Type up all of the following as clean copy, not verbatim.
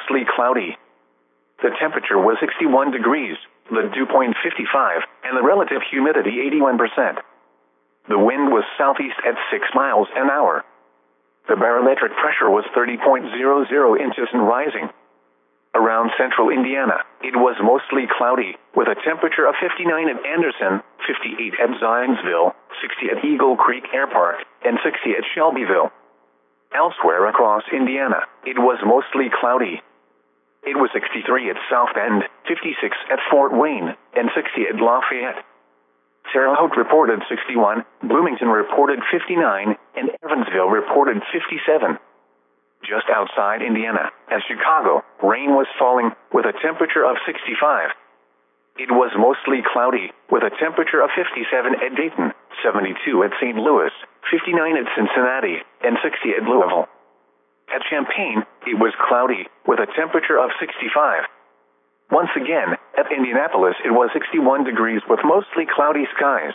mostly cloudy. The temperature was 61 degrees, the dew point 55, and the relative humidity 81%. The wind was southeast at 6 miles an hour. The barometric pressure was 30.00 inches and rising. Around central Indiana, it was mostly cloudy, with a temperature of 59 at Anderson, 58 at Zionsville, 60 at Eagle Creek Air Park, and 60 at Shelbyville. Elsewhere across Indiana, it was mostly cloudy. It was 63 at South Bend, 56 at Fort Wayne, and 60 at Lafayette. Terre Haute reported 61, Bloomington reported 59, and Evansville reported 57. Just outside Indiana, at Chicago, rain was falling, with a temperature of 65. It was mostly cloudy, with a temperature of 57 at Dayton, 72 at St. Louis, 59 at Cincinnati, and 60 at Louisville. At Champaign, it was cloudy, with a temperature of 65. Once again, at Indianapolis it was 61 degrees with mostly cloudy skies.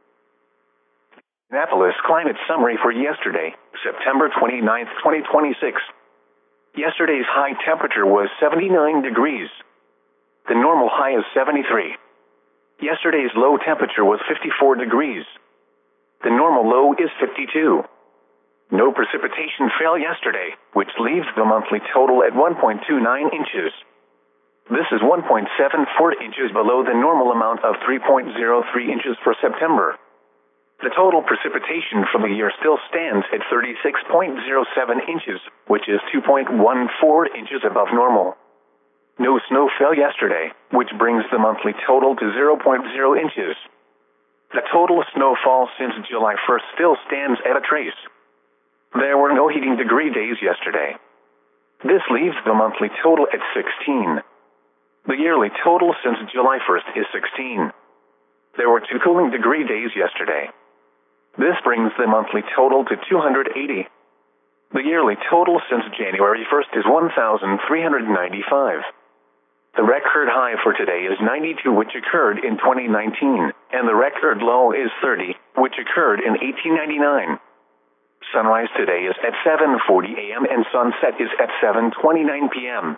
Indianapolis climate summary for yesterday, September 29, 2026. Yesterday's high temperature was 79 degrees. The normal high is 73. Yesterday's low temperature was 54 degrees. The normal low is 52. No precipitation fell yesterday, which leaves the monthly total at 1.29 inches. This is 1.74 inches below the normal amount of 3.03 inches for September. The total precipitation for the year still stands at 36.07 inches, which is 2.14 inches above normal. No snow fell yesterday, which brings the monthly total to 0.0 inches. The total snowfall since July 1st still stands at a trace. There were no heating degree days yesterday. This leaves the monthly total at 16. The yearly total since July 1st is 16. There were 2 cooling degree days yesterday. This brings the monthly total to 280. The yearly total since January 1st is 1,395. The record high for today is 92, which occurred in 2019, and the record low is 30, which occurred in 1899. Sunrise today is at 7:40 a.m. and sunset is at 7:29 p.m.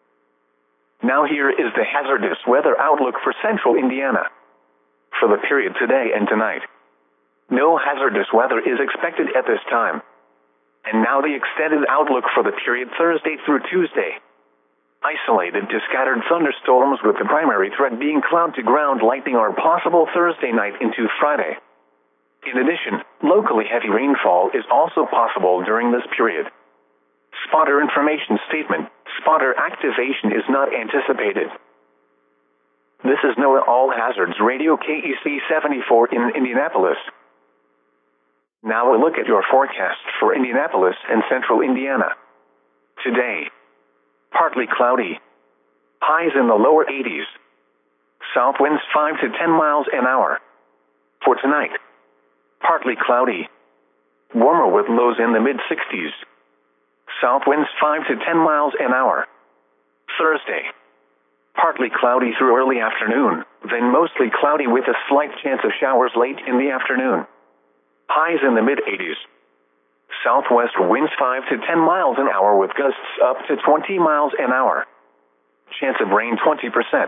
Now here is the hazardous weather outlook for central Indiana. For the period today and tonight, no hazardous weather is expected at this time. And now the extended outlook for the period Thursday through Tuesday. Isolated to scattered thunderstorms with the primary threat being cloud to ground lightning are possible Thursday night into Friday. In addition, locally heavy rainfall is also possible during this period. Spotter information statement: spotter activation is not anticipated. This is NOAA All Hazards Radio KEC 74 in Indianapolis. Now a look at your forecast for Indianapolis and central Indiana. Today, partly cloudy. Highs in the lower 80s. South winds 5 to 10 miles an hour. For tonight, partly cloudy. Warmer with lows in the mid-60s. South winds 5 to 10 miles an hour. Thursday, partly cloudy through early afternoon, then mostly cloudy with a slight chance of showers late in the afternoon. Highs in the mid-80s. Southwest winds 5 to 10 miles an hour with gusts up to 20 miles an hour. Chance of rain 20%.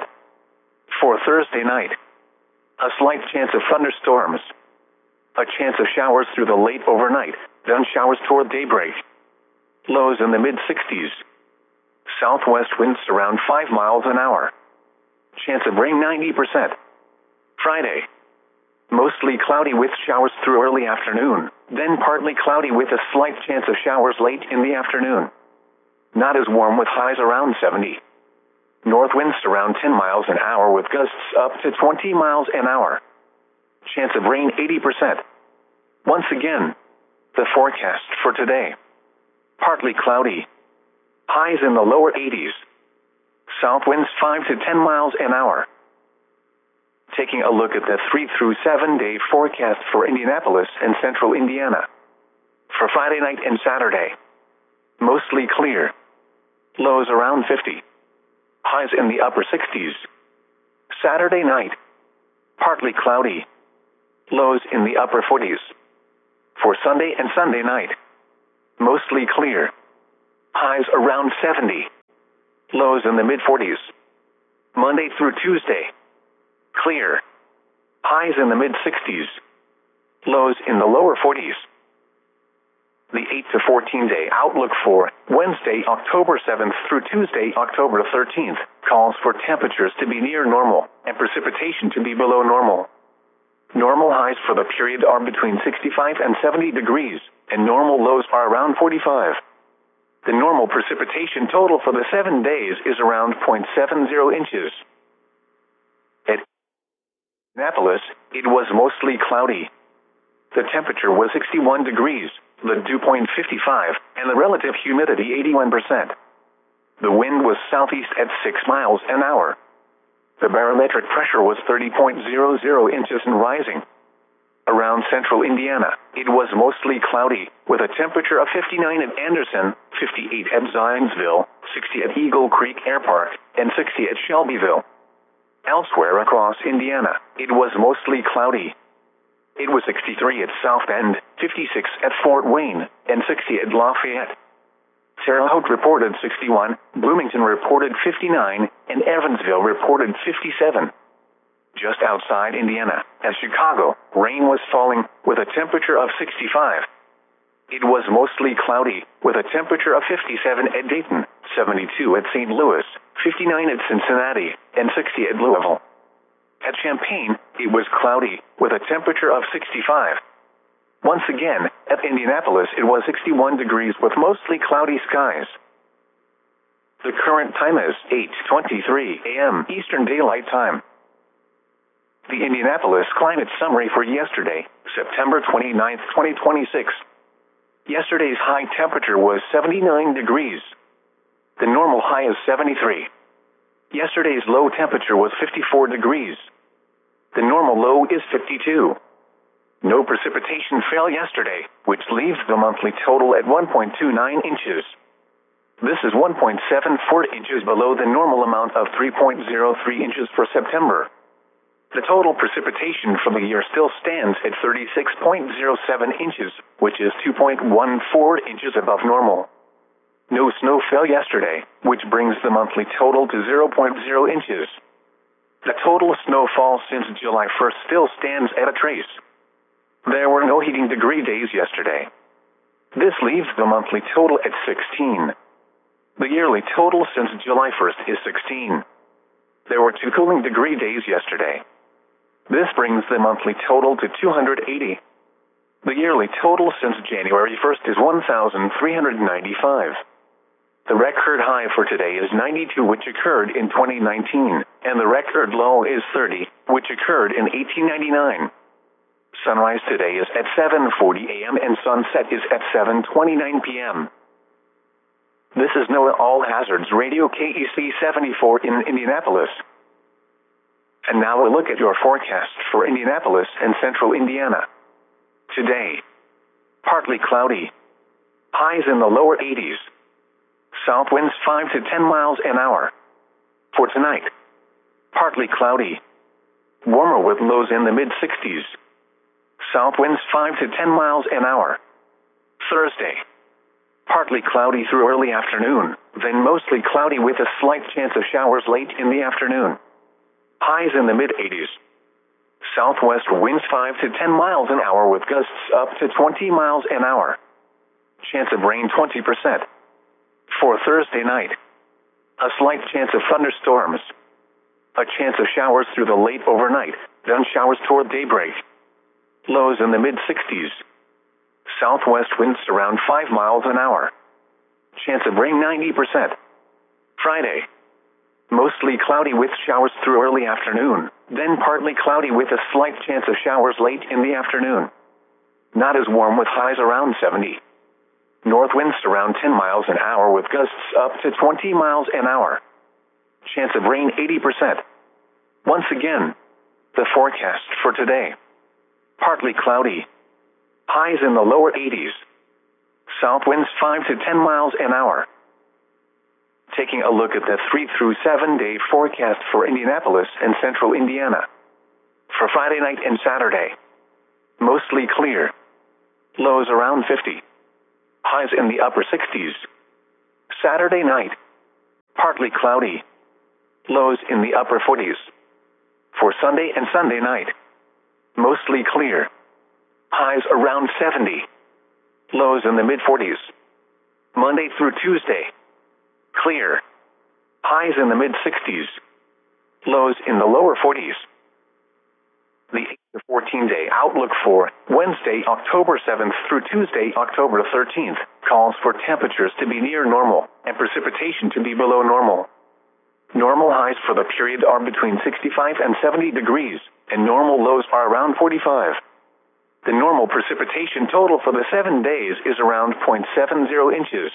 For Thursday night, a slight chance of thunderstorms. A chance of showers through the late overnight, then showers toward daybreak. Lows in the mid-60s. Southwest winds around 5 miles an hour. Chance of rain 90%. Friday, mostly cloudy with showers through early afternoon, then partly cloudy with a slight chance of showers late in the afternoon. Not as warm with highs around 70. North winds around 10 miles an hour with gusts up to 20 miles an hour. Chance of rain 80%. Once again, the forecast for today. Partly cloudy. Highs in the lower 80s. South winds 5 to 10 miles an hour. Taking a look at the 3 through 7 day forecast for Indianapolis and central Indiana. For Friday night and Saturday, mostly clear. Lows around 50. Highs in the upper 60s. Saturday night, partly cloudy. Lows in the upper 40s. For Sunday and Sunday night, mostly clear. Highs around 70. Lows in the mid-40s. Monday through Tuesday. Clear. Highs in the mid-60s. Lows in the lower 40s. The 8 to 14 day outlook for Wednesday, October 7th through Tuesday, October 13th, calls for temperatures to be near normal and precipitation to be below normal. Normal highs for the period are between 65 and 70 degrees, and normal lows are around 45. The normal precipitation total for the 7 days is around 0.70 inches. At Annapolis, it was mostly cloudy. The temperature was 61 degrees, the dew point 55, and the relative humidity 81%. The wind was southeast at 6 miles an hour. The barometric pressure was 30.00 inches and rising. Around central Indiana, it was mostly cloudy, with a temperature of 59 at Anderson, 58 at Zionsville, 60 at Eagle Creek Air Park, and 60 at Shelbyville. Elsewhere across Indiana, it was mostly cloudy. It was 63 at South Bend, 56 at Fort Wayne, and 60 at Lafayette. Terre Haute reported 61, Bloomington reported 59, and Evansville reported 57. Just outside Indiana, at Chicago, rain was falling, with a temperature of 65. It was mostly cloudy, with a temperature of 57 at Dayton, 72 at St. Louis, 59 at Cincinnati, and 60 at Louisville. At Champaign, it was cloudy, with a temperature of 65. Once again, at Indianapolis it was 61 degrees with mostly cloudy skies. The current time is 8:23 a.m. Eastern Daylight Time. The Indianapolis Climate Summary for yesterday, September 29, 2026. Yesterday's high temperature was 79 degrees. The normal high is 73. Yesterday's low temperature was 54 degrees. The normal low is 52. No precipitation fell yesterday, which leaves the monthly total at 1.29 inches. This is 1.74 inches below the normal amount of 3.03 inches for September. The total precipitation for the year still stands at 36.07 inches, which is 2.14 inches above normal. No snow fell yesterday, which brings the monthly total to 0.0 inches. The total snowfall since July 1st still stands at a trace. There were no heating degree days yesterday. This leaves the monthly total at 16. The yearly total since July 1st is 16. There were 2 cooling degree days yesterday. This brings the monthly total to 280. The yearly total since January 1st is 1,395. The record high for today is 92, which occurred in 2019, and the record low is 30, which occurred in 1899. Sunrise today is at 7:40 a.m. and sunset is at 7:29 p.m. This is NOAA All Hazards Radio KEC 74 in Indianapolis. And now a look at your forecast for Indianapolis and central Indiana. Today, partly cloudy. Highs in the lower 80s. South winds 5 to 10 miles an hour. For tonight, partly cloudy. Warmer with lows in the mid-60s. South winds 5 to 10 miles an hour. Thursday, partly cloudy through early afternoon, then mostly cloudy with a slight chance of showers late in the afternoon. Highs in the mid-80s. Southwest winds 5 to 10 miles an hour with gusts up to 20 miles an hour. Chance of rain 20%. For Thursday night, a slight chance of thunderstorms. A chance of showers through the late overnight, then showers toward daybreak. Lows in the mid-60s. Southwest winds around 5 miles an hour. Chance of rain 90%. Friday, mostly cloudy with showers through early afternoon, then partly cloudy with a slight chance of showers late in the afternoon. Not as warm with highs around 70. North winds around 10 miles an hour with gusts up to 20 miles an hour. Chance of rain 80%. Once again, the forecast for today. Partly cloudy. Highs in the lower 80s. South winds 5 to 10 miles an hour. Taking a look at the 3 through 7 day forecast for Indianapolis and central Indiana. For Friday night and Saturday, mostly clear. Lows around 50. Highs in the upper 60s. Saturday night, partly cloudy. Lows in the upper 40s. For Sunday and Sunday night, mostly clear. Highs around 70. Lows in the mid-40s. Monday through Tuesday, clear. Highs in the mid-60s. Lows in the lower 40s. The 8 to 14-day outlook for Wednesday, October 7th through Tuesday, October 13th, calls for temperatures to be near normal and precipitation to be below normal. Normal highs for the period are between 65 and 70 degrees, and normal lows are around 45. The normal precipitation total for the 7 days is around 0.70 inches.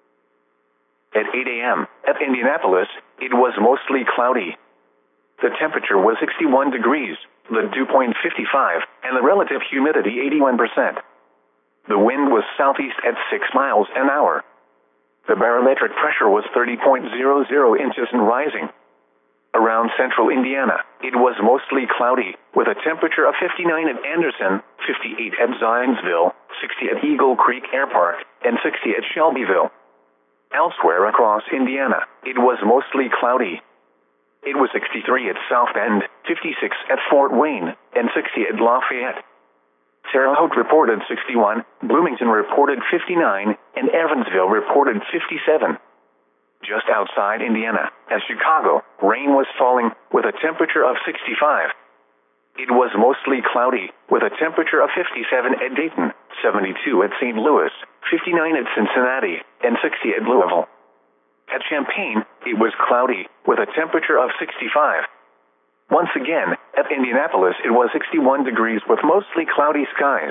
At 8 a.m. at Indianapolis, it was mostly cloudy. The temperature was 61 degrees, the dew point 55, and the relative humidity 81%. The wind was southeast at 6 miles an hour. The barometric pressure was 30.00 inches and rising. Around central Indiana, it was mostly cloudy, with a temperature of 59 at Anderson, 58 at Zionsville, 60 at Eagle Creek Air Park, and 60 at Shelbyville. Elsewhere across Indiana, it was mostly cloudy. It was 63 at South Bend, 56 at Fort Wayne, and 60 at Lafayette. Terre Haute reported 61, Bloomington reported 59, and Evansville reported 57. Just outside Indiana, at Chicago, rain was falling, with a temperature of 65. It was mostly cloudy, with a temperature of 57 at Dayton, 72 at St. Louis, 59 at Cincinnati, and 60 at Louisville. At Champaign, it was cloudy, with a temperature of 65. Once again, at Indianapolis it was 61 degrees with mostly cloudy skies.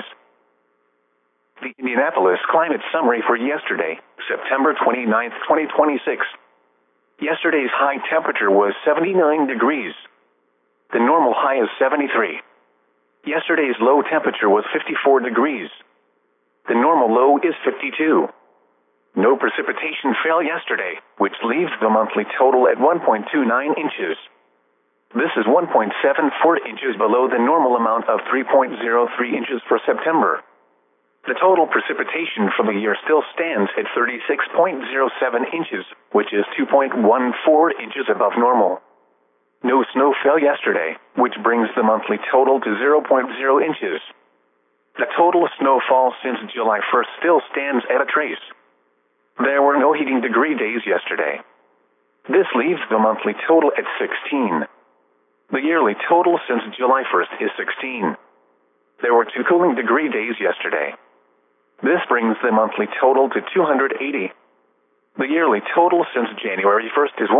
The Indianapolis climate summary for yesterday, September 29, 2026. Yesterday's high temperature was 79 degrees. The normal high is 73. Yesterday's low temperature was 54 degrees. The normal low is 52. No precipitation fell yesterday, which leaves the monthly total at 1.29 inches. This is 1.74 inches below the normal amount of 3.03 inches for September. The total precipitation for the year still stands at 36.07 inches, which is 2.14 inches above normal. No snow fell yesterday, which brings the monthly total to 0.0 inches. The total snowfall since July 1st still stands at a trace. There were no heating degree days yesterday. This leaves the monthly total at 16. The yearly total since July 1st is 16. There were 2 cooling degree days yesterday. This brings the monthly total to 280. The yearly total since January 1st is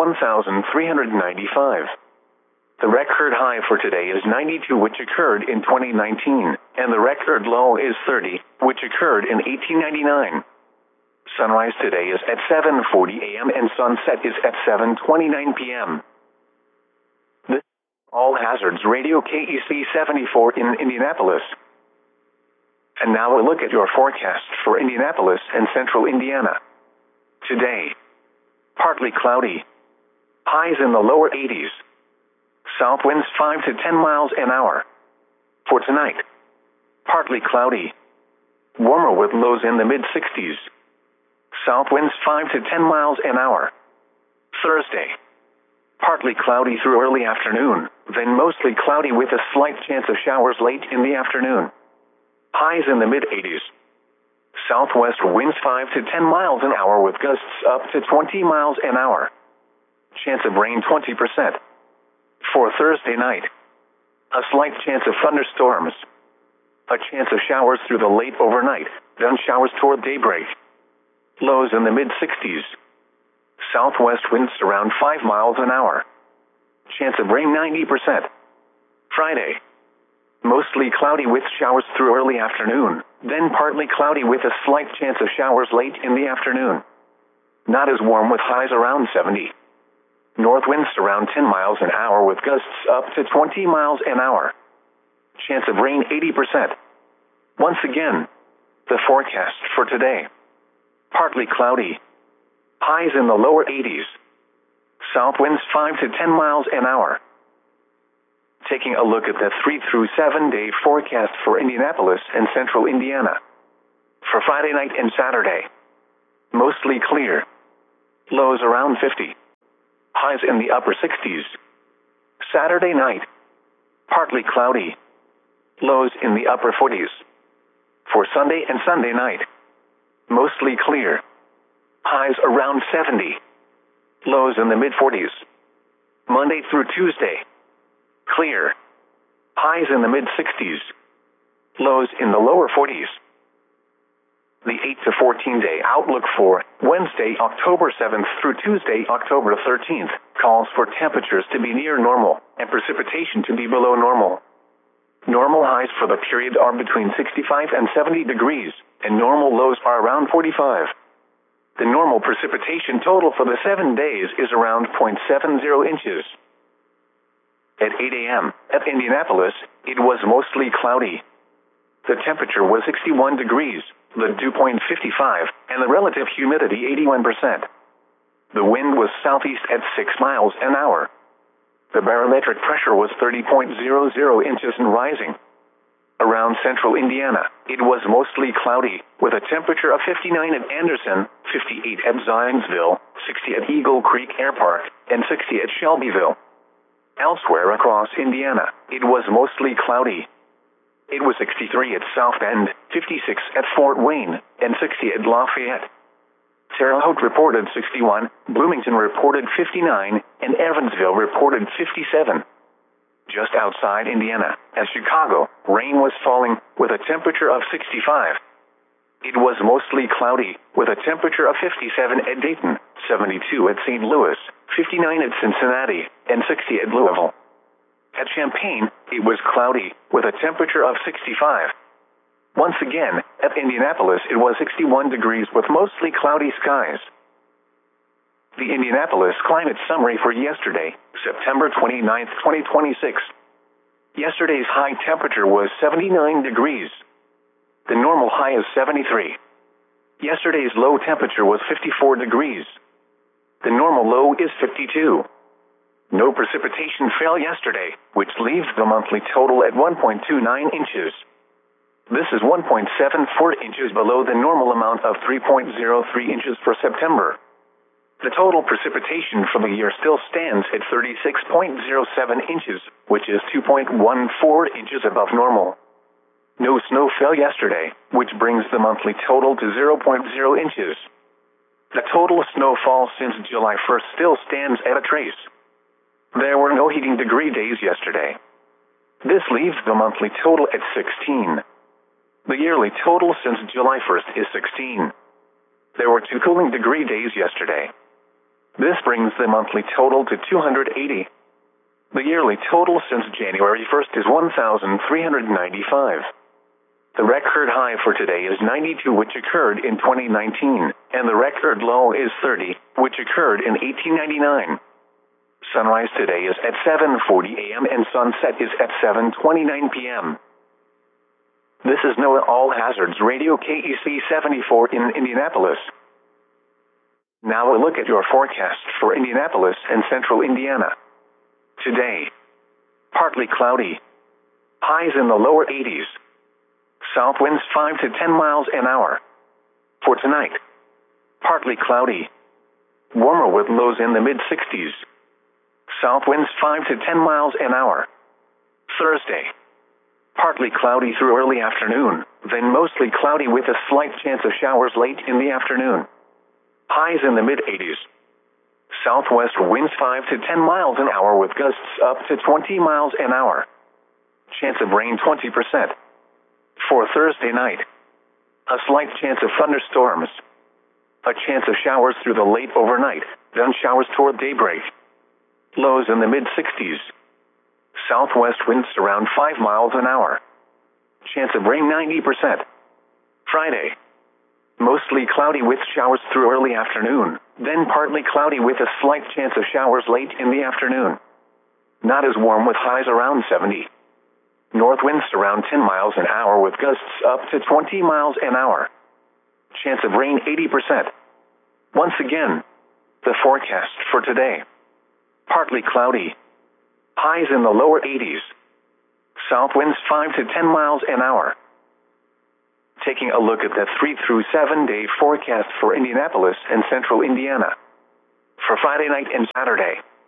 1,395. The record high for today is 92, which occurred in 2019, and the record low is 30, which occurred in 1899. Sunrise today is at 7:40 a.m. and sunset is at 7:29 p.m. This is All Hazards Radio KEC 74 in Indianapolis. And now a look at your forecast for Indianapolis and central Indiana. Today, partly cloudy. Highs in the lower 80s. South winds 5 to 10 miles an hour. For tonight, partly cloudy. Warmer with lows in the mid-60s. South winds 5 to 10 miles an hour. Thursday, partly cloudy through early afternoon, then mostly cloudy with a slight chance of showers late in the afternoon. Highs in the mid-80s. Southwest winds 5 to 10 miles an hour with gusts up to 20 miles an hour. Chance of rain 20%. For Thursday night, a slight chance of thunderstorms. A chance of showers through the late overnight, then showers toward daybreak. Lows in the mid-60s. Southwest winds around 5 miles an hour. Chance of rain 90%. Friday, mostly cloudy with showers through early afternoon, then partly cloudy with a slight chance of showers late in the afternoon. Not as warm with highs around 70. North winds around 10 miles an hour with gusts up to 20 miles an hour. Chance of rain 80%. Once again, the forecast for today. Partly cloudy. Highs in the lower 80s. South winds 5 to 10 miles an hour. Taking a look at the 3 through 7 day forecast for Indianapolis and central Indiana. For Friday night and Saturday, mostly clear. Lows around 50. highs in the upper 60s. Saturday night, partly cloudy, lows in the upper 40s. For Sunday and Sunday night, mostly clear, highs around 70, lows in the mid-40s. Monday through Tuesday, clear, highs in the mid-60s, lows in the lower 40s. The 8 to 14 day outlook for Wednesday, October 7th through Tuesday, October 13th, calls for temperatures to be near normal and precipitation to be below normal. Normal highs for the period are between 65 and 70 degrees, and normal lows are around 45. The normal precipitation total for the 7 days is around 0.70 inches. At 8 a.m. at Indianapolis, it was mostly cloudy. The temperature was 61 degrees, the dew point 55, and the relative humidity 81%. The wind was southeast at 6 miles an hour. The barometric pressure was 30.00 inches and rising. Around central Indiana, it was mostly cloudy, with a temperature of 59 at Anderson, 58 at Zionsville, 60 at Eagle Creek Air Park, and 60 at Shelbyville. Elsewhere across Indiana, it was mostly cloudy. It was 63 at South Bend, 56 at Fort Wayne, and 60 at Lafayette. Terre Haute reported 61, Bloomington reported 59, and Evansville reported 57. Just outside Indiana, at Chicago, rain was falling, with a temperature of 65. It was mostly cloudy, with a temperature of 57 at Dayton, 72 at St. Louis, 59 at Cincinnati, and 60 at Louisville. At Champaign, it was cloudy, with a temperature of 65. Once again, at Indianapolis it was 61 degrees with mostly cloudy skies. The Indianapolis climate summary for yesterday, September 29, 2026. Yesterday's high temperature was 79 degrees. The normal high is 73. Yesterday's low temperature was 54 degrees. The normal low is 52. No precipitation fell yesterday, which leaves the monthly total at 1.29 inches. This is 1.74 inches below the normal amount of 3.03 inches for September. The total precipitation for the year still stands at 36.07 inches, which is 2.14 inches above normal. No snow fell yesterday, which brings the monthly total to 0.0 inches. The total snowfall since July 1st still stands at a trace. There were no heating degree days yesterday. This leaves the monthly total at 16. The yearly total since July 1st is 16. There were 2 cooling degree days yesterday. This brings the monthly total to 280. The yearly total since January 1st is 1,395. The record high for today is 92, which occurred in 2019, and the record low is 30, which occurred in 1899. Sunrise today is at 7:40 a.m. and sunset is at 7:29 p.m. This is NOAA All Hazards Radio KEC 74 in Indianapolis. Now a look at your forecast for Indianapolis and central Indiana. Today, partly cloudy. Highs in the lower 80s. South winds 5 to 10 miles an hour. For tonight, partly cloudy. Warmer with lows in the mid-60s. South winds 5 to 10 miles an hour. Thursday, partly cloudy through early afternoon, then mostly cloudy with a slight chance of showers late in the afternoon. Highs in the mid-80s. Southwest winds 5 to 10 miles an hour with gusts up to 20 miles an hour. Chance of rain 20%. For Thursday night, a slight chance of thunderstorms. A chance of showers through the late overnight, then showers toward daybreak. Lows in the mid-60s. Southwest winds around 5 miles an hour. Chance of rain 90%. Friday, mostly cloudy with showers through early afternoon, then partly cloudy with a slight chance of showers late in the afternoon. Not as warm with highs around 70. North winds around 10 miles an hour with gusts up to 20 miles an hour. Chance of rain 80%. Once again, the forecast for today. Partly cloudy. Highs in the lower 80s. South winds 5 to 10 miles an hour. Taking a look at the 3 through 7 day forecast for Indianapolis and central Indiana. For Friday night and Saturday,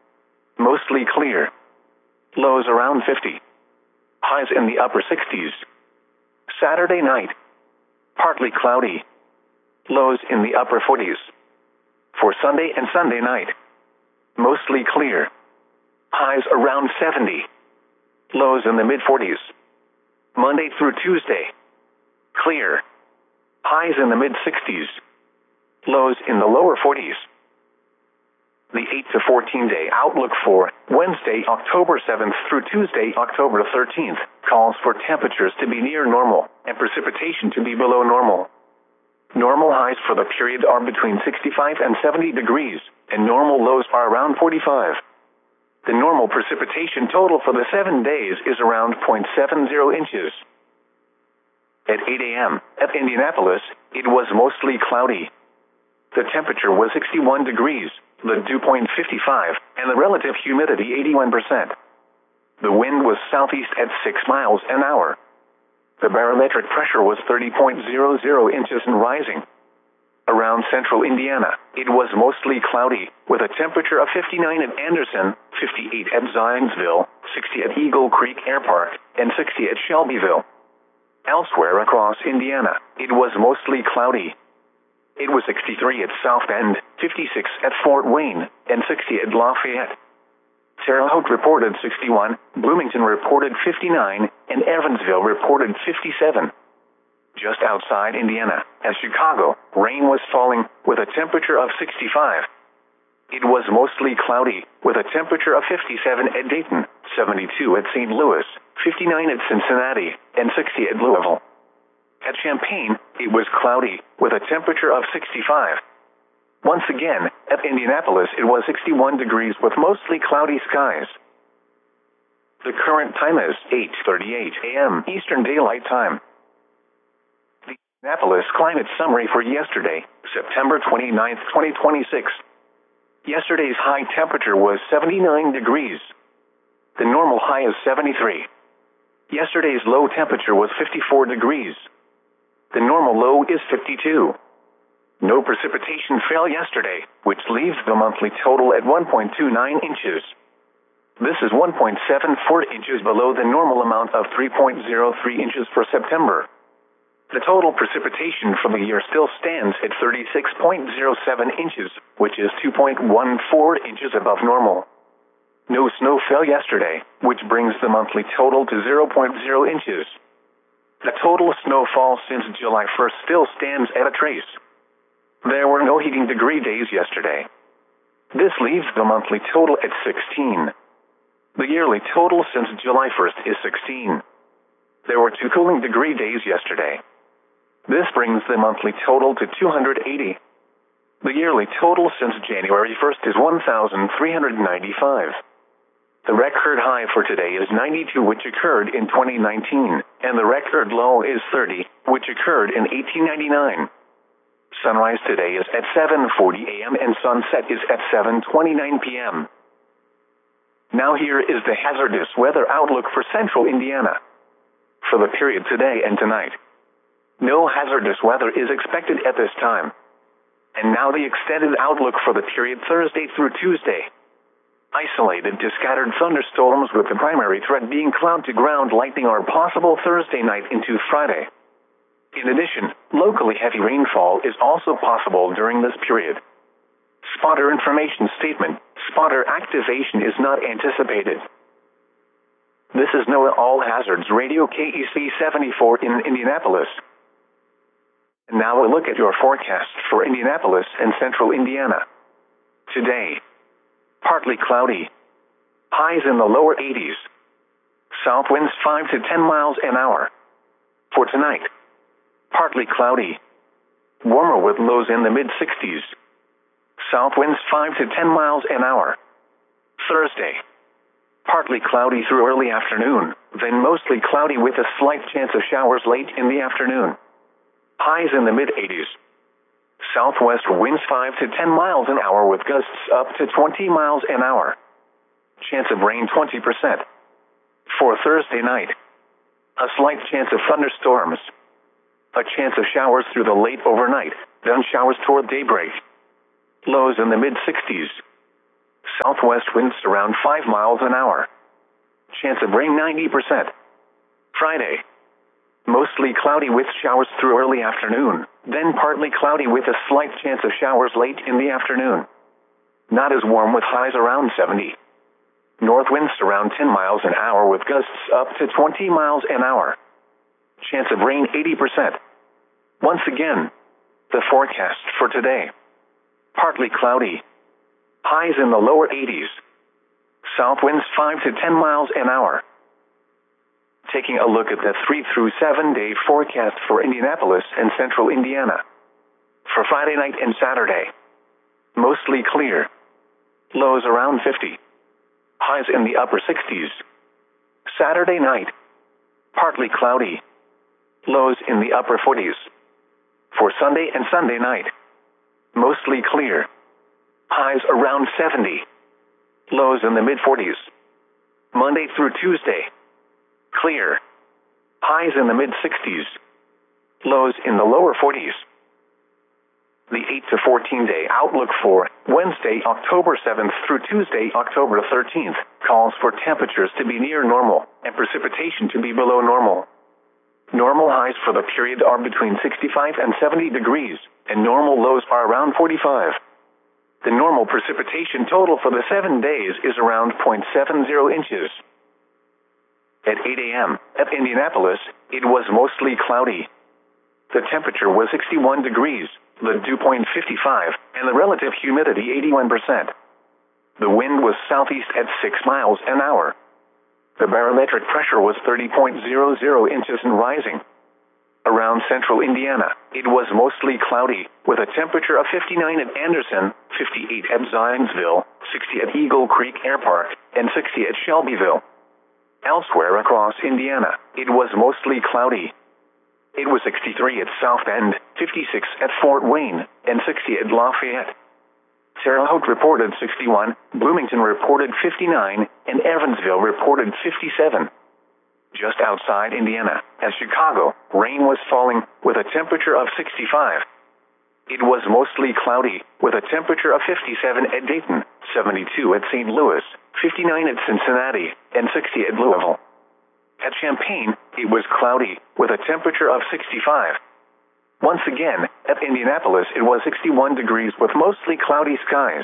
Mostly clear. Lows around 50. Highs in the upper 60s. Saturday night. Partly cloudy. Lows in the upper 40s. For Sunday and Sunday night. Mostly clear. Highs around 70. Lows in the mid-40s. Monday through Tuesday. Clear. Highs in the mid-60s. Lows in the lower 40s. The 8 to 14 day outlook for Wednesday, October 7th through Tuesday, October 13th, calls for temperatures to be near normal and precipitation to be below normal. Normal highs for the period are between 65 and 70 degrees, and normal lows are around 45. The normal precipitation total for the 7 days is around 0.70 inches. At 8 a.m., at Indianapolis, it was mostly cloudy. The temperature was 61 degrees, the dew point 55, and the relative humidity 81%. The wind was southeast at 6 miles an hour. The barometric pressure was 30.00 inches and rising. Around central Indiana, it was mostly cloudy, with a temperature of 59 at Anderson, 58 at Zionsville, 60 at Eagle Creek Air Park, and 60 at Shelbyville. Elsewhere across Indiana, it was mostly cloudy. It was 63 at South Bend, 56 at Fort Wayne, and 60 at Lafayette. Terre Haute reported 61, Bloomington reported 59, and Evansville reported 57. Just outside Indiana, at Chicago, rain was falling, with a temperature of 65. It was mostly cloudy, with a temperature of 57 at Dayton, 72 at St. Louis, 59 at Cincinnati, and 60 at Louisville. At Champaign, it was cloudy, with a temperature of 65. Once again, at Indianapolis it was 61 degrees with mostly cloudy skies. The current time is 8:38 a.m. Eastern Daylight Time. The Indianapolis Climate Summary for yesterday, September 29, 2026. Yesterday's high temperature was 79 degrees. The normal high is 73. Yesterday's low temperature was 54 degrees. The normal low is 52. No precipitation fell yesterday, which leaves the monthly total at 1.29 inches. This is 1.74 inches below the normal amount of 3.03 inches for September. The total precipitation for the year still stands at 36.07 inches, which is 2.14 inches above normal. No snow fell yesterday, which brings the monthly total to 0.0 inches. The total snowfall since July 1st still stands at a trace. There were no heating degree days yesterday. This leaves the monthly total at 16. The yearly total since July 1st is 16. There were 2 cooling degree days yesterday. This brings the monthly total to 280. The yearly total since January 1st is 1,395. The record high for today is 92, which occurred in 2019, and the record low is 30, which occurred in 1899. Sunrise today is at 7:40 a.m. and sunset is at 7:29 p.m. Now here is the hazardous weather outlook for central Indiana. For the period today and tonight, no hazardous weather is expected at this time. And now the extended outlook for the period Thursday through Tuesday. Isolated to scattered thunderstorms with the primary threat being cloud-to-ground lightning are possible Thursday night into Friday. In addition, locally heavy rainfall is also possible during this period. Spotter information statement: spotter activation is not anticipated. This is NOAA All Hazards Radio KEC 74 in Indianapolis. And now a look at your forecast for Indianapolis and central Indiana. Today, partly cloudy. Highs in the lower 80s. South winds 5 to 10 miles an hour. For tonight, partly cloudy. Warmer with lows in the mid-60s. South winds 5 to 10 miles an hour. Thursday, partly cloudy through early afternoon, then mostly cloudy with a slight chance of showers late in the afternoon. Highs in the mid-80s. Southwest winds 5 to 10 miles an hour with gusts up to 20 miles an hour. Chance of rain 20%. For Thursday night, a slight chance of thunderstorms. A chance of showers through the late overnight, then showers toward daybreak. Lows in the mid-60s. Southwest winds around 5 miles an hour. Chance of rain 90%. Friday. Mostly cloudy with showers through early afternoon, then partly cloudy with a slight chance of showers late in the afternoon. Not as warm with highs around 70. North winds around 10 miles an hour with gusts up to 20 miles an hour. Chance of rain 80%. Once again, the forecast for today. Partly cloudy. Highs in the lower 80s. South winds 5 to 10 miles an hour. Taking a look at the 3 through 7 day forecast for Indianapolis and central Indiana. For Friday night and Saturday. Mostly clear. Lows around 50. Highs in the upper 60s. Saturday night. Partly cloudy. Lows in the upper 40s. For Sunday and Sunday night. Mostly clear. Highs around 70. Lows in the mid-40s. Monday through Tuesday. Clear. Highs in the mid-60s. Lows in the lower 40s. The 8 to 14 day outlook for Wednesday, October 7th through Tuesday, October 13th, calls for temperatures to be near normal and precipitation to be below normal. Normal highs for the period are between 65 and 70 degrees, and normal lows are around 45. The normal precipitation total for the 7 days is around 0.70 inches. At 8 a.m. at Indianapolis, it was mostly cloudy. The temperature was 61 degrees, the dew point 55, and the relative humidity 81%. The wind was southeast at 6 miles an hour. The barometric pressure was 30.00 inches and rising. Around central Indiana, it was mostly cloudy, with a temperature of 59 at Anderson, 58 at Zionsville, 60 at Eagle Creek Air Park, and 60 at Shelbyville. Elsewhere across Indiana, it was mostly cloudy. It was 63 at South Bend, 56 at Fort Wayne, and 60 at Lafayette. Terre Haute reported 61, Bloomington reported 59, and Evansville reported 57. Just outside Indiana, at Chicago, rain was falling, with a temperature of 65. It was mostly cloudy, with a temperature of 57 at Dayton, 72 at St. Louis, 59 at Cincinnati, and 60 at Louisville. At Champaign, it was cloudy, with a temperature of 65. Once again, at Indianapolis it was 61 degrees with mostly cloudy skies.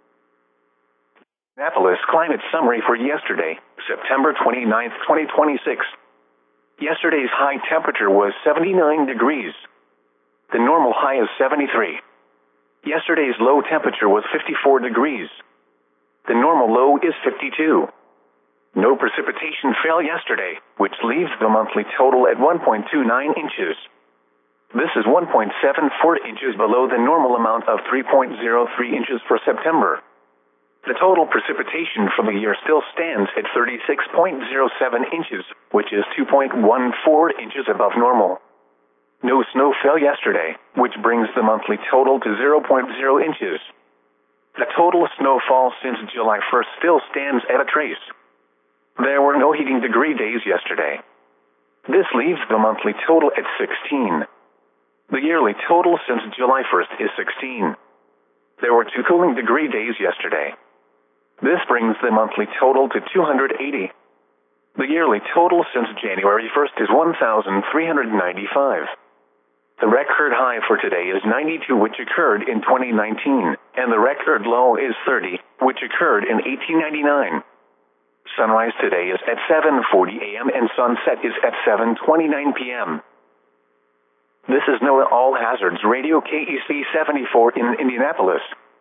Indianapolis climate summary for yesterday, September 29, 2026. Yesterday's high temperature was 79 degrees. The normal high is 73. Yesterday's low temperature was 54 degrees. The normal low is 52. No precipitation fell yesterday, which leaves the monthly total at 1.29 inches. This is 1.74 inches below the normal amount of 3.03 inches for September. The total precipitation for the year still stands at 36.07 inches, which is 2.14 inches above normal. No snow fell yesterday, which brings the monthly total to 0.0 inches. The total snowfall since July 1st still stands at a trace. There were no heating degree days yesterday. This leaves the monthly total at 16. The yearly total since July 1st is 16. There were 2 cooling degree days yesterday. This brings the monthly total to 280. The yearly total since January 1st is 1,395. The record high for today is 92, which occurred in 2019, and the record low is 30, which occurred in 1899. Sunrise today is at 7:40 a.m. and sunset is at 7:29 p.m. This is NOAA All Hazards Radio KEC 74 in Indianapolis.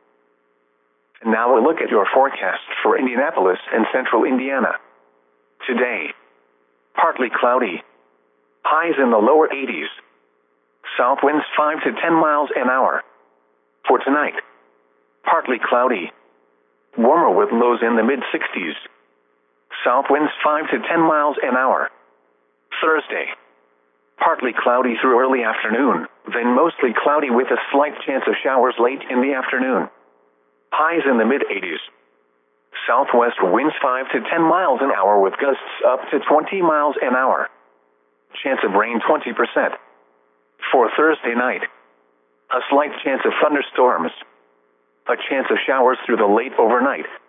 And now a look at your forecast for Indianapolis and central Indiana. Today, partly cloudy. Highs in the lower 80s. South winds 5 to 10 miles an hour. For tonight, partly cloudy. Warmer with lows in the mid-60s. South winds 5 to 10 miles an hour. Thursday, partly cloudy through early afternoon, then mostly cloudy with a slight chance of showers late in the afternoon. Highs in the mid-80s. Southwest winds 5 to 10 miles an hour with gusts up to 20 miles an hour. Chance of rain 20%. For Thursday night, a slight chance of thunderstorms. A chance of showers through the late overnight,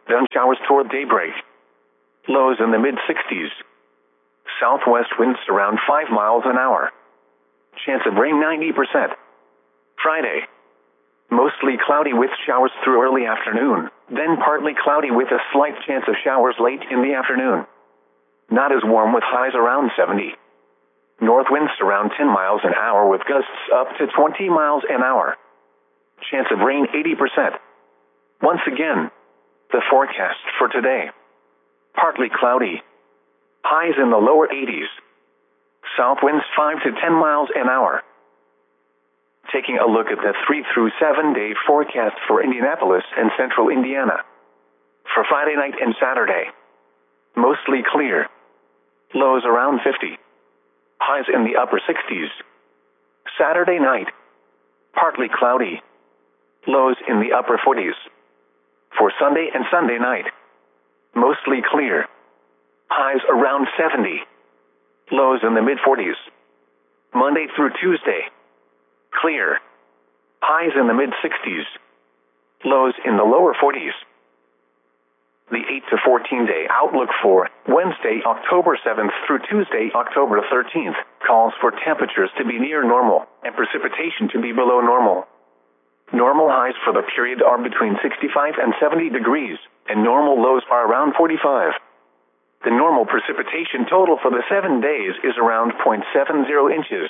then showers toward daybreak. Lows in the mid-60s. Southwest winds around 5 miles an hour. Chance of rain 90%. Friday. Mostly cloudy with showers through early afternoon, then partly cloudy with a slight chance of showers late in the afternoon. Not as warm with highs around 70. North winds around 10 miles an hour with gusts up to 20 miles an hour. Chance of rain 80%. Once again, the forecast for today. Partly cloudy. Highs in the lower 80s. South winds 5 to 10 miles an hour. Taking a look at the 3 through 7 day forecast for Indianapolis and central Indiana. For Friday night and Saturday. Mostly clear. Lows around 50. Highs in the upper 60s. Saturday night. Partly cloudy. Lows in the upper 40s. For Sunday and Sunday night. Mostly clear. Highs around 70. Lows in the mid-40s. Monday through Tuesday. Clear. Highs in the mid-60s. Lows in the lower 40s. The 8 to 14 day outlook for Wednesday, October 7th through Tuesday, October 13th, calls for temperatures to be near normal and precipitation to be below normal. Normal highs for the period are between 65 and 70 degrees, and normal lows are around 45. The normal precipitation total for the 7 days is around 0.70 inches.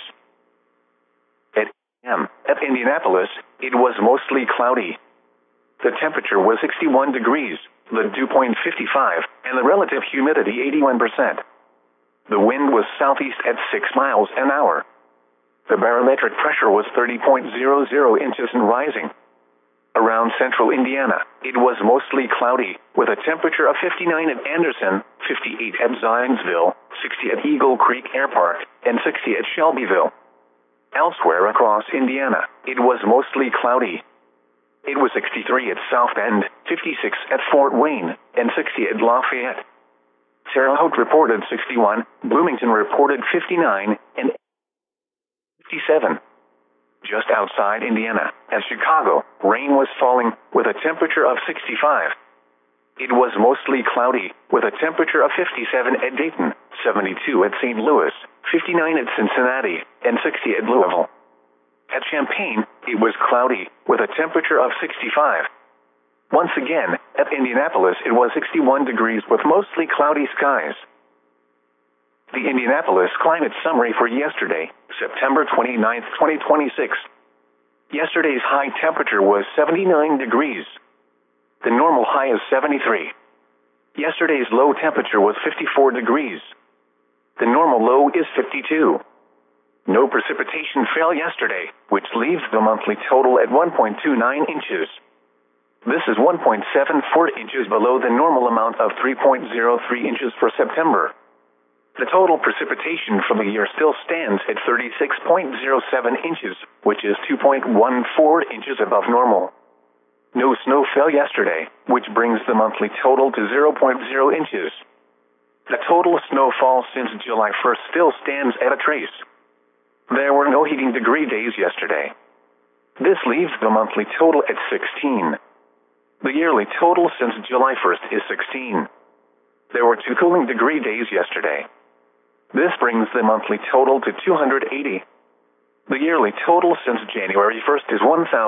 At Indianapolis, it was mostly cloudy. The temperature was 61 degrees, the dew point 55, and the relative humidity 81%. The wind was southeast at 6 miles an hour. The barometric pressure was 30.00 inches and rising. Around central Indiana, it was mostly cloudy, with a temperature of 59 at Anderson, 58 at Zionsville, 60 at Eagle Creek Air Park, and 60 at Shelbyville. Elsewhere across Indiana, it was mostly cloudy. It was 63 at South Bend, 56 at Fort Wayne, and 60 at Lafayette. Terre Haute reported 61, Bloomington reported 59, and 57. Just outside Indiana, at Chicago, rain was falling, with a temperature of 65. It was mostly cloudy, with a temperature of 57 at Dayton, 72 at St. Louis, 59 at Cincinnati, and 60 at Louisville. At Champaign, it was cloudy, with a temperature of 65. Once again, at Indianapolis it was 61 degrees with mostly cloudy skies. The Indianapolis climate summary for yesterday, September 29, 2026. Yesterday's high temperature was 79 degrees. The normal high is 73. Yesterday's low temperature was 54 degrees. The normal low is 52. No precipitation fell yesterday, which leaves the monthly total at 1.29 inches. This is 1.74 inches below the normal amount of 3.03 inches for September. The total precipitation for the year still stands at 36.07 inches, which is 2.14 inches above normal. No snow fell yesterday, which brings the monthly total to 0.0 inches. The total snowfall since July 1st still stands at a trace. There were no heating degree days yesterday. This leaves the monthly total at 16. The yearly total since July 1st is 16. There were 2 cooling degree days yesterday. This brings the monthly total to 280. The yearly total since January 1st is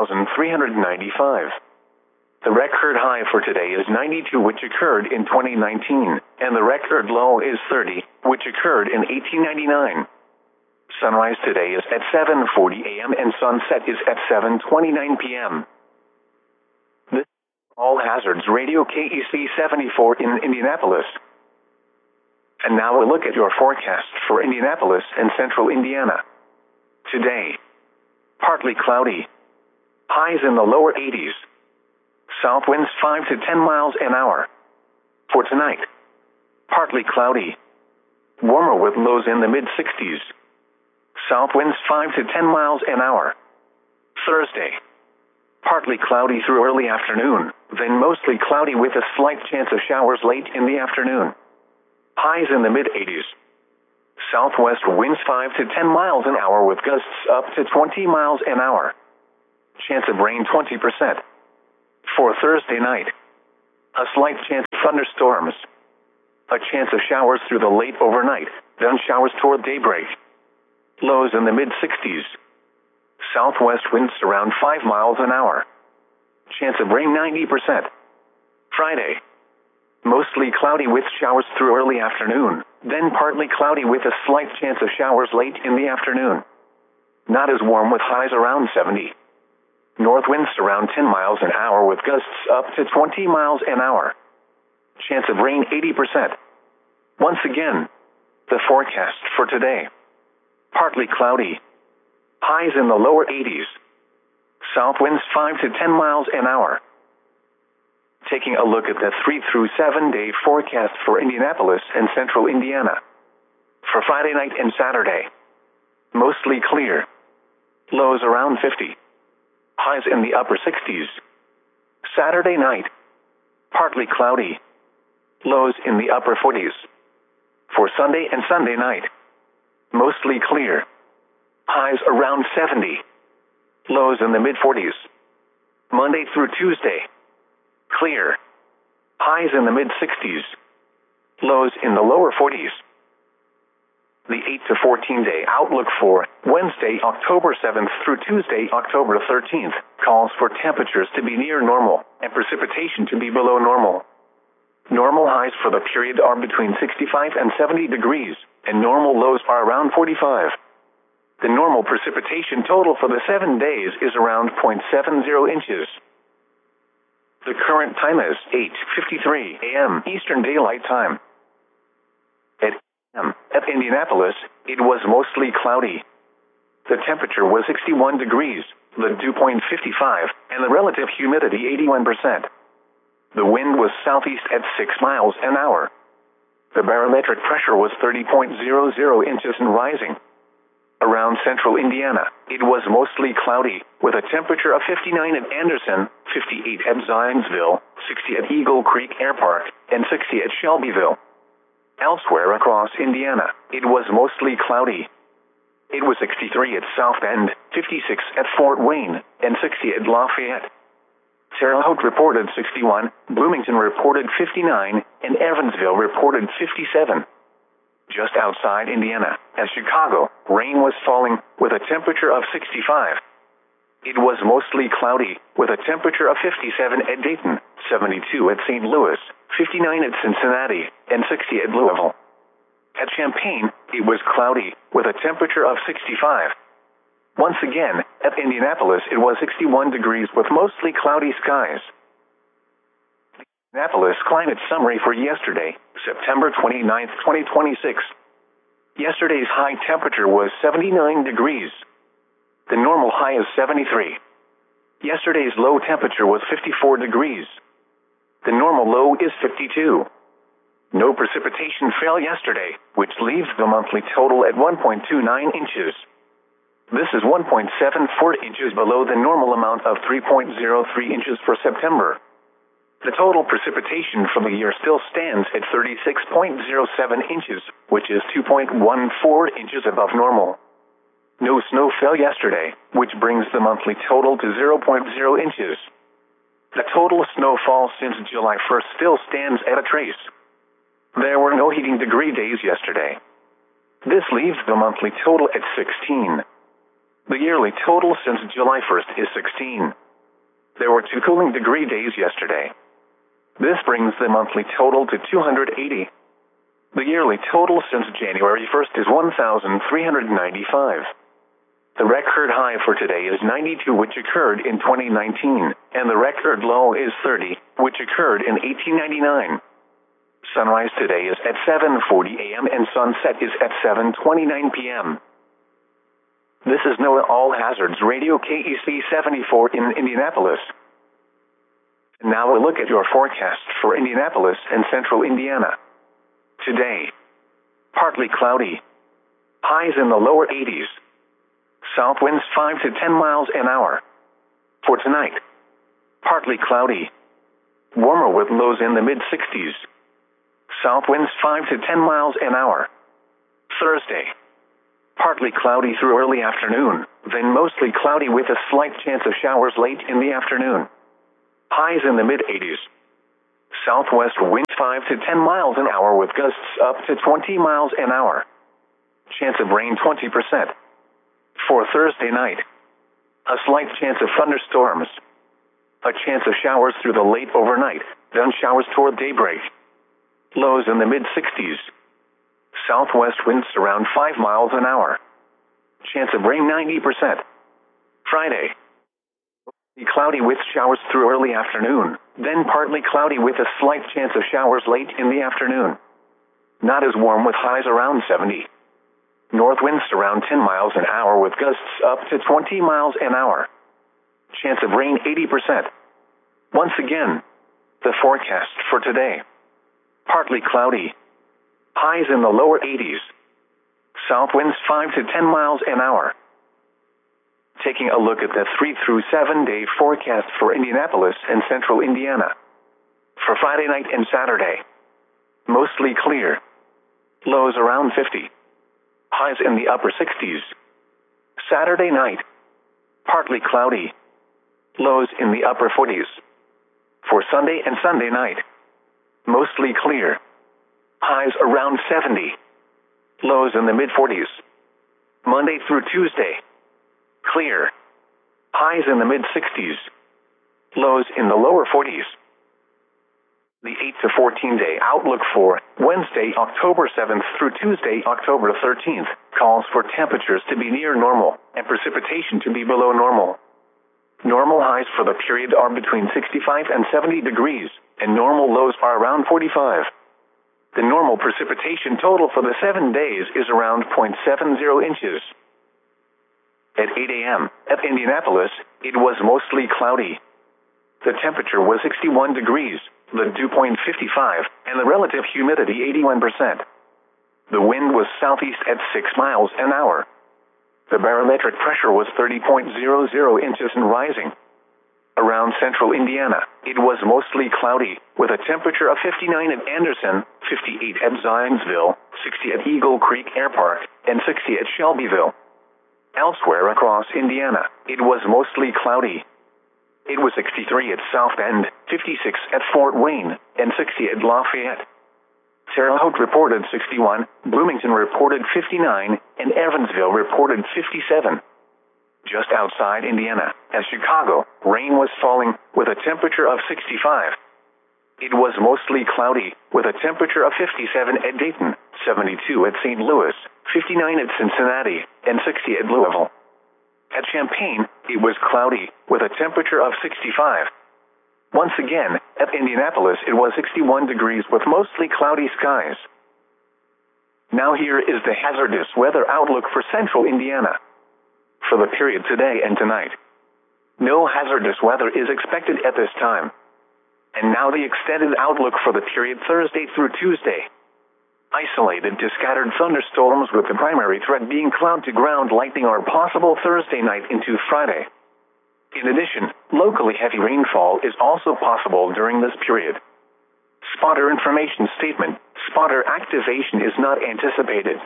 1,395. The record high for today is 92, which occurred in 2019, and the record low is 30, which occurred in 1899. Sunrise today is at 7:40 a.m. and sunset is at 7:29 p.m. This is All Hazards Radio KEC 74 in Indianapolis. And now a look at your forecast for Indianapolis and central Indiana. Today, partly cloudy. Highs in the lower 80s. South winds 5 to 10 miles an hour. For tonight, partly cloudy. Warmer with lows in the mid-60s. South winds 5 to 10 miles an hour. Thursday, partly cloudy through early afternoon, then mostly cloudy with a slight chance of showers late in the afternoon. Highs in the mid-80s. Southwest winds 5 to 10 miles an hour with gusts up to 20 miles an hour. Chance of rain 20%. For Thursday night, A slight chance of thunderstorms. A chance of showers through the late overnight, then showers toward daybreak. Lows in the mid-60s. Southwest winds around 5 miles an hour. Chance of rain 90%. Friday. Mostly cloudy with showers through early afternoon, then partly cloudy with a slight chance of showers late in the afternoon. Not as warm with highs around 70. North winds around 10 miles an hour with gusts up to 20 miles an hour. Chance of rain 80%. Once again, the forecast for today. Partly cloudy. Highs in the lower 80s. South winds 5 to 10 miles an hour. Taking a look at the 3 through 7 day forecast for Indianapolis and central Indiana. For Friday night and Saturday. Mostly clear. Lows around 50. Highs in the upper 60s. Saturday night. Partly cloudy. Lows in the upper 40s. For Sunday and Sunday night. Mostly clear. Highs around 70. Lows in the mid-40s. Monday through Tuesday. Clear. Highs in the mid-60s. Lows in the lower 40s. The 8 to 14 day outlook for Wednesday, October 7th through Tuesday, October 13th, calls for temperatures to be near normal and precipitation to be below normal. Normal highs for the period are between 65 and 70 degrees, and normal lows are around 45. The normal precipitation total for the 7 days is around 0.70 inches. The current time is 8:53 a.m. Eastern Daylight Time. At Indianapolis, it was mostly cloudy. The temperature was 61 degrees, the dew point 55, and the relative humidity 81%. The wind was southeast at 6 miles an hour. The barometric pressure was 30.00 inches and rising. Around central Indiana, it was mostly cloudy, with a temperature of 59 at Anderson, 58 at Zionsville, 60 at Eagle Creek Air Park, and 60 at Shelbyville. Elsewhere across Indiana, it was mostly cloudy. It was 63 at South Bend, 56 at Fort Wayne, and 60 at Lafayette. Terre Haute reported 61, Bloomington reported 59, and Evansville reported 57. Just outside Indiana, at Chicago, rain was falling, with a temperature of 65. It was mostly cloudy, with a temperature of 57 at Dayton, 72 at St. Louis, 59 at Cincinnati, and 60 at Louisville. At Champaign, it was cloudy, with a temperature of 65. Once again, at Indianapolis it was 61 degrees with mostly cloudy skies. Indianapolis climate summary for yesterday, September 29, 2026. Yesterday's high temperature was 79 degrees. The normal high is 73. Yesterday's low temperature was 54 degrees. The normal low is 52. No precipitation fell yesterday, which leaves the monthly total at 1.29 inches. This is 1.74 inches below the normal amount of 3.03 inches for September. The total precipitation for the year still stands at 36.07 inches, which is 2.14 inches above normal. No snow fell yesterday, which brings the monthly total to 0.0 inches. The total snowfall since July 1st still stands at a trace. There were no heating degree days yesterday. This leaves the monthly total at 16. The yearly total since July 1st is 16. There were 2 cooling degree days yesterday. This brings the monthly total to 280. The yearly total since January 1st is 1,395. The record high for today is 92, which occurred in 2019, and the record low is 30, which occurred in 1899. Sunrise today is at 7:40 a.m. and sunset is at 7:29 p.m. This is NOAA All Hazards Radio KEC 74 in Indianapolis. Now we'll look at your forecast for Indianapolis and central Indiana. Today, partly cloudy. Highs in the lower 80s. South winds 5 to 10 miles an hour. For tonight, partly cloudy. Warmer with lows in the mid-60s. South winds 5 to 10 miles an hour. Thursday, partly cloudy through early afternoon, then mostly cloudy with a slight chance of showers late in the afternoon. Highs in the mid-80s. Southwest winds 5 to 10 miles an hour with gusts up to 20 miles an hour. Chance of rain 20%. For Thursday night, a slight chance of thunderstorms. A chance of showers through the late overnight, then showers toward daybreak. Lows in the mid-60s. Southwest winds around 5 miles an hour. Chance of rain 90%. Friday, cloudy with showers through early afternoon, then partly cloudy with a slight chance of showers late in the afternoon. Not as warm with highs around 70. North winds around 10 miles an hour with gusts up to 20 miles an hour. Chance of rain 80%. Once again, the forecast for today. Partly cloudy. Highs in the lower 80s. South winds 5 to 10 miles an hour. Taking a look at the 3 through 7 day forecast for Indianapolis and central Indiana. For Friday night and Saturday, mostly clear. Lows around 50. Highs in the upper 60s. Saturday night, partly cloudy. Lows in the upper 40s. For Sunday and Sunday night, mostly clear. Highs around 70. Lows in the mid-40s. Monday through Tuesday, clear. Highs in the mid-60s. Lows in the lower 40s. The 8 to 14 day outlook for Wednesday, October 7th through Tuesday, October 13th, calls for temperatures to be near normal and precipitation to be below normal. Normal highs for the period are between 65 and 70 degrees, and normal lows are around 45. The normal precipitation total for the 7 days is around 0.70 inches. At 8 a.m. at Indianapolis, it was mostly cloudy. The temperature was 61 degrees, the dew point 55, and the relative humidity 81%. The wind was southeast at 6 miles an hour. The barometric pressure was 30.00 inches and rising. Around central Indiana, it was mostly cloudy, with a temperature of 59 at Anderson, 58 at Zionsville, 60 at Eagle Creek Air Park, and 60 at Shelbyville. Elsewhere across Indiana, it was mostly cloudy. It was 63 at South Bend, 56 at Fort Wayne, and 60 at Lafayette. Terre Haute reported 61, Bloomington reported 59, and Evansville reported 57. Just outside Indiana, at Chicago, rain was falling, with a temperature of 65. It was mostly cloudy, with a temperature of 57 at Dayton, 72 at St. Louis, 59 at Cincinnati, and 60 at Louisville. At Champaign, it was cloudy, with a temperature of 65. Once again, at Indianapolis it was 61 degrees with mostly cloudy skies. Now here is the hazardous weather outlook for central Indiana. For the period today and tonight, no hazardous weather is expected at this time. And now the extended outlook for the period Thursday through Tuesday. Isolated to scattered thunderstorms with the primary threat being cloud-to-ground lightning are possible Thursday night into Friday. In addition, locally heavy rainfall is also possible during this period. Spotter information statement: spotter activation is not anticipated.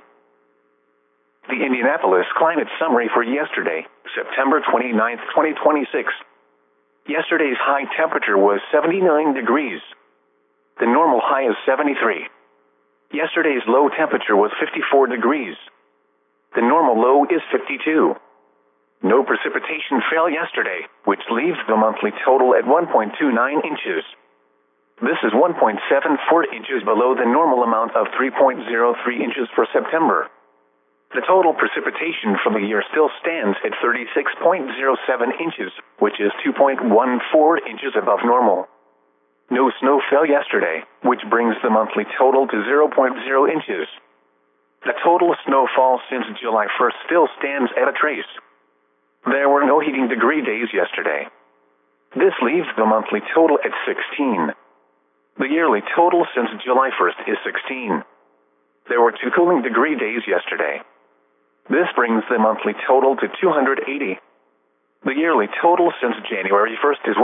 The Indianapolis climate summary for yesterday, September 29, 2026. Yesterday's high temperature was 79 degrees. The normal high is 73. Yesterday's low temperature was 54 degrees. The normal low is 52. No precipitation fell yesterday, which leaves the monthly total at 1.29 inches. This is 1.74 inches below the normal amount of 3.03 inches for September. The total precipitation for the year still stands at 36.07 inches, which is 2.14 inches above normal. No snow fell yesterday, which brings the monthly total to 0.0 inches. The total snowfall since July 1st still stands at a trace. There were no heating degree days yesterday. This leaves the monthly total at 16. The yearly total since July 1st is 16. There were 2 cooling degree days yesterday. This brings the monthly total to 280. The yearly total since January 1st is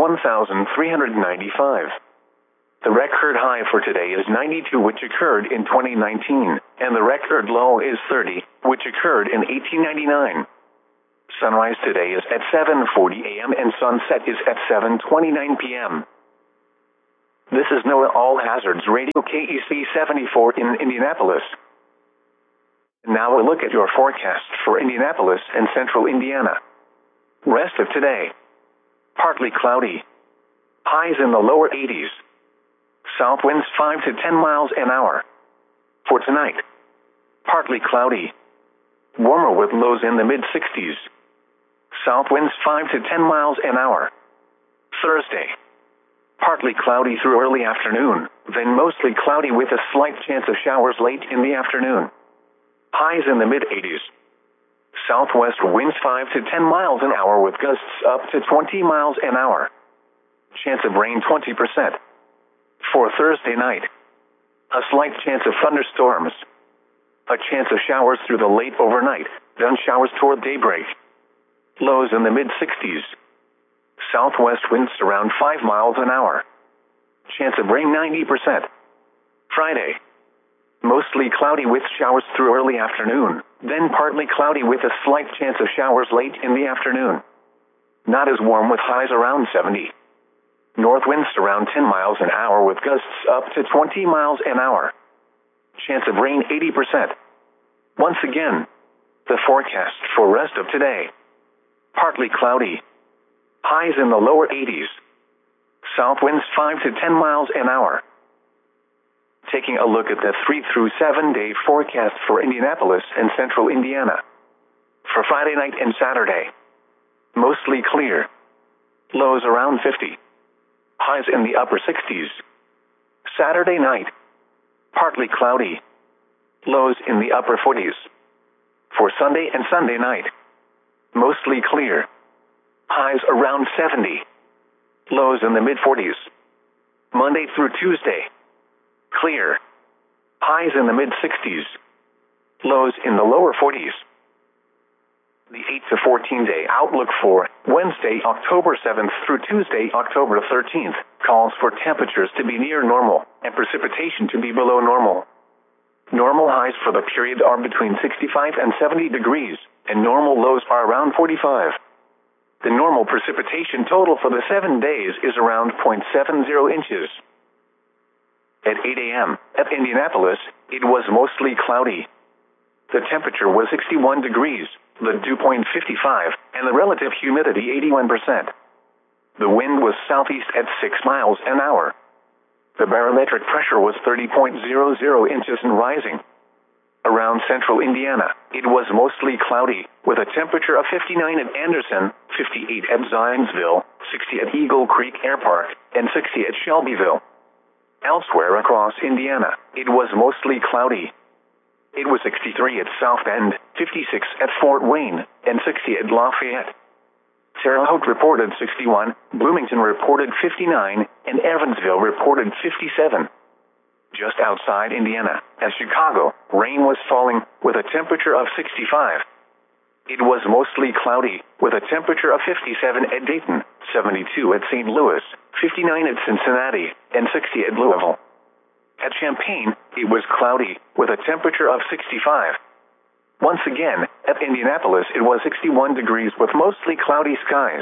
1,395. The record high for today is 92, which occurred in 2019, and the record low is 30, which occurred in 1899. Sunrise today is at 7:40 a.m. and sunset is at 7:29 p.m. This is NOAA All Hazards Radio KEC 74 in Indianapolis. Now a look at your forecast for Indianapolis and central Indiana. Rest of today. Partly cloudy. Highs in the lower 80s. South winds 5 to 10 miles an hour. For tonight. Partly cloudy. Warmer with lows in the mid-60s. South winds 5 to 10 miles an hour. Thursday. Partly cloudy through early afternoon, then mostly cloudy with a slight chance of showers late in the afternoon. Highs in the mid-80s. Southwest winds 5 to 10 miles an hour with gusts up to 20 miles an hour. Chance of rain 20%. For Thursday night. A slight chance of thunderstorms. A chance of showers through the late overnight, then showers toward daybreak. Lows in the mid-60s. Southwest winds around 5 miles an hour. Chance of rain 90%. Friday. Mostly cloudy with showers through early afternoon, then partly cloudy with a slight chance of showers late in the afternoon. Not as warm with highs around 70. North winds around 10 miles an hour with gusts up to 20 miles an hour. Chance of rain 80%. Once again, the forecast for rest of today. Partly cloudy. Highs in the lower 80s. South winds 5 to 10 miles an hour. Taking a look at the 3 through 7 day forecast for Indianapolis and central Indiana. For Friday night and Saturday. Mostly clear. Lows around 50. Highs in the upper 60s. Saturday night. Partly cloudy. Lows in the upper 40s. For Sunday and Sunday night. Mostly clear. Highs around 70. Lows in the mid-40s. Monday through Tuesday. Clear. Highs in the mid-60s. Lows in the lower 40s. The 8 to 14 day outlook for Wednesday, October 7th through Tuesday, October 13th, calls for temperatures to be near normal and precipitation to be below normal. Normal highs for the period are between 65 and 70 degrees, and normal lows are around 45. The normal precipitation total for the 7 days is around 0.70 inches. At 8 a.m. at Indianapolis, it was mostly cloudy. The temperature was 61 degrees, the dew point 55, and the relative humidity 81%. The wind was southeast at 6 miles an hour. The barometric pressure was 30.00 inches and rising. Around central Indiana, it was mostly cloudy, with a temperature of 59 at Anderson, 58 at Zionsville, 60 at Eagle Creek Air Park, and 60 at Shelbyville. Elsewhere across Indiana, it was mostly cloudy. It was 63 at South Bend, 56 at Fort Wayne, and 60 at Lafayette. Terre Haute reported 61, Bloomington reported 59, and Evansville reported 57. Just outside Indiana, at Chicago, rain was falling, with a temperature of 65. It was mostly cloudy, with a temperature of 57 at Dayton, 72 at St. Louis, 59 at Cincinnati, and 60 at Louisville. At Champaign, it was cloudy, with a temperature of 65. Once again, at Indianapolis it was 61 degrees with mostly cloudy skies.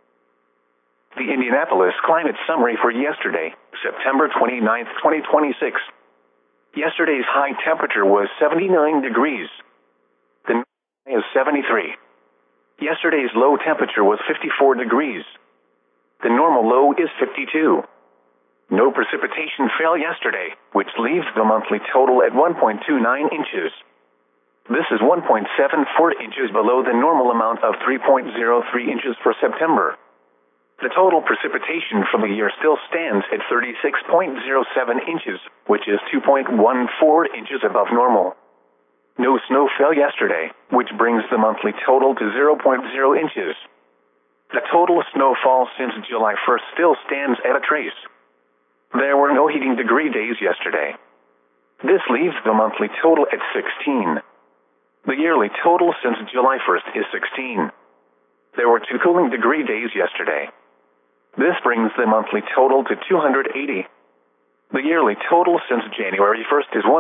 The Indianapolis climate summary for yesterday, September 29, 2026. Yesterday's high temperature was 79 degrees. The high is 73. Yesterday's low temperature was 54 degrees. The normal low is 52. No precipitation fell yesterday, which leaves the monthly total at 1.29 inches. This is 1.74 inches below the normal amount of 3.03 inches for September. The total precipitation for the year still stands at 36.07 inches, which is 2.14 inches above normal. No snow fell yesterday, which brings the monthly total to 0.0 inches. The total snowfall since July 1st still stands at a trace. There were no heating degree days yesterday. This leaves the monthly total at 16. The yearly total since July 1st is 16. There were 2 cooling degree days yesterday. This brings the monthly total to 280. The yearly total since January 1st is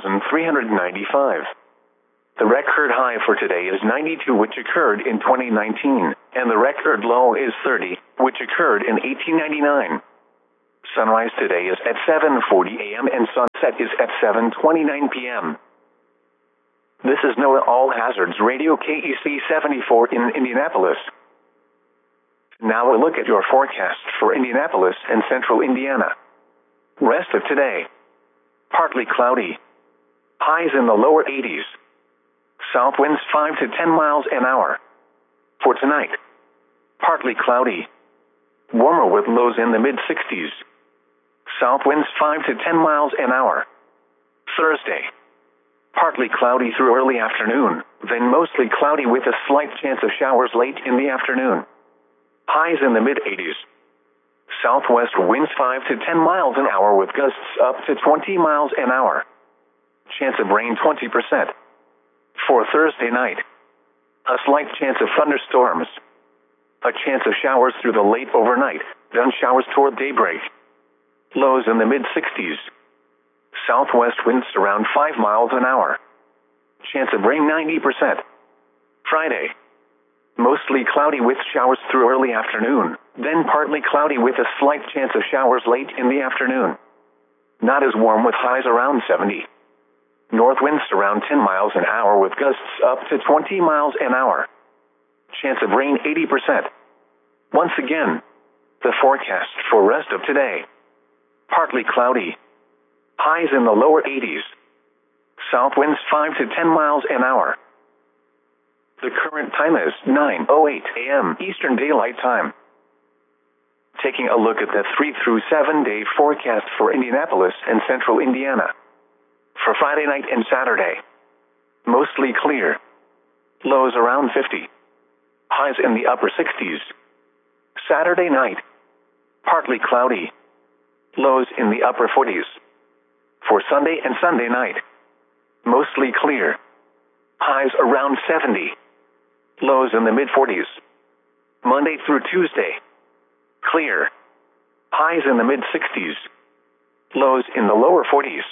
1,395. The record high for today is 92, which occurred in 2019, and the record low is 30, which occurred in 1899. Sunrise today is at 7:40 a.m. and sunset is at 7:29 p.m. This is NOAA All Hazards Radio KEC 74 in Indianapolis. Now a look at your forecast for Indianapolis and central Indiana. Rest of today. Partly cloudy. Highs in the lower 80s. South winds 5 to 10 miles an hour. For tonight. Partly cloudy. Warmer with lows in the mid-60s. South winds 5 to 10 miles an hour. Thursday. Partly cloudy through early afternoon, then mostly cloudy with a slight chance of showers late in the afternoon. Highs in the mid-80s. Southwest winds 5 to 10 miles an hour with gusts up to 20 miles an hour. Chance of rain 20%. For Thursday night. A slight chance of thunderstorms. A chance of showers through the late overnight, then showers toward daybreak. Lows in the mid-60s. Southwest winds around 5 miles an hour. Chance of rain 90%. Friday. Mostly cloudy with showers through early afternoon, then partly cloudy with a slight chance of showers late in the afternoon. Not as warm with highs around 70. North winds around 10 miles an hour with gusts up to 20 miles an hour. Chance of rain 80%. Once again, the forecast for rest of today. Partly cloudy. Highs in the lower 80s. South winds 5 to 10 miles an hour. The current time is 9:08 a.m. Eastern Daylight Time. Taking a look at the 3 through 7 day forecast for Indianapolis and central Indiana. For Friday night and Saturday. Mostly clear. Lows around 50. Highs in the upper 60s. Saturday night. Partly cloudy. Lows in the upper 40s. For Sunday and Sunday night. Mostly clear. Highs around 70. Lows in the mid-40s. Monday through Tuesday. Clear. Highs in the mid-60s. Lows in the lower 40s.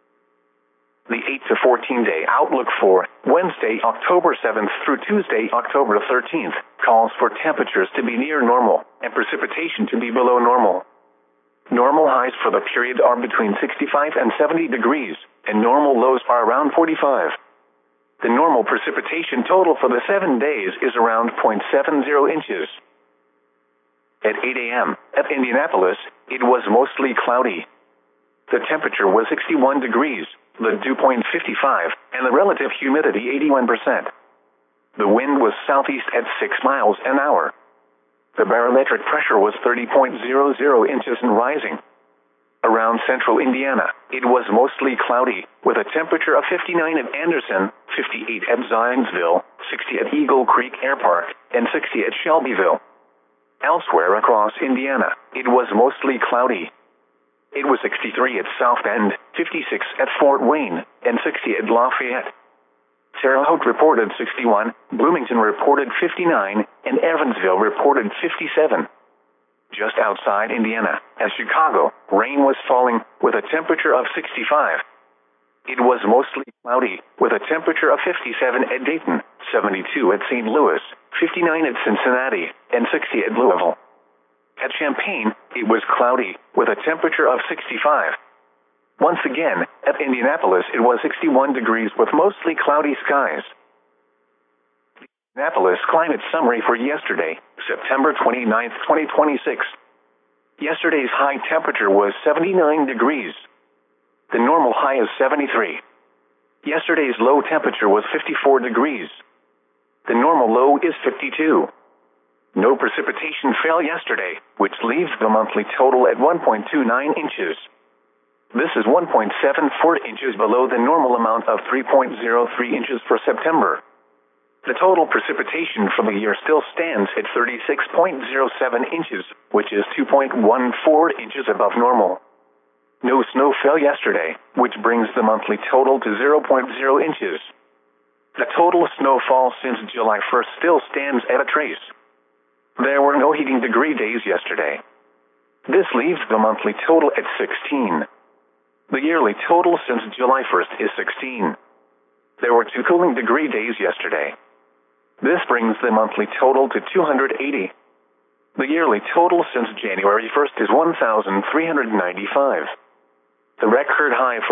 The 8 to 14 day outlook for Wednesday, October 7th through Tuesday, October 13th, calls for temperatures to be near normal and precipitation to be below normal. Normal highs for the period are between 65 and 70 degrees, and normal lows are around 45. The normal precipitation total for the 7 days is around 0.70 inches. At 8 a.m. at Indianapolis, it was mostly cloudy. The temperature was 61 degrees, the dew point 55, and the relative humidity 81%. The wind was southeast at 6 miles an hour. The barometric pressure was 30.00 inches and rising. Around central Indiana, it was mostly cloudy, with a temperature of 59 at Anderson, 58 at Zionsville, 60 at Eagle Creek Air Park, and 60 at Shelbyville. Elsewhere across Indiana, it was mostly cloudy. It was 63 at South Bend, 56 at Fort Wayne, and 60 at Lafayette. Terre Haute reported 61, Bloomington reported 59, and Evansville reported 57. Just outside Indiana, at Chicago, rain was falling, with a temperature of 65. It was mostly cloudy, with a temperature of 57 at Dayton, 72 at St. Louis, 59 at Cincinnati, and 60 at Louisville. At Champaign, it was cloudy, with a temperature of 65. Once again, at Indianapolis, it was 61 degrees with mostly cloudy skies. Indianapolis climate summary for yesterday, September 29, 2026. Yesterday's high temperature was 79 degrees. The normal high is 73. Yesterday's low temperature was 54 degrees. The normal low is 52. No precipitation fell yesterday, which leaves the monthly total at 1.29 inches. This is 1.74 inches below the normal amount of 3.03 inches for September. The total precipitation for the year still stands at 36.07 inches, which is 2.14 inches above normal. No snow fell yesterday, which brings the monthly total to 0.0 inches. The total snowfall since July 1st still stands at a trace. There were no heating degree days yesterday. This leaves the monthly total at 16. The yearly total since July 1st is 16. There were 2 cooling degree days yesterday. This brings the monthly total to 280. The yearly total since January 1st is 1,395. The record high for